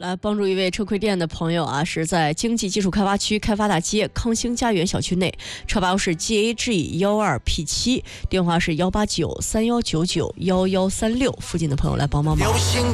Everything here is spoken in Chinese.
来帮助一位车亏店的朋友啊，是在经济技术开发区开发大街康兴家园小区内，车牌号是 GAG12P7，电话是18931991136，附近的朋友来帮忙。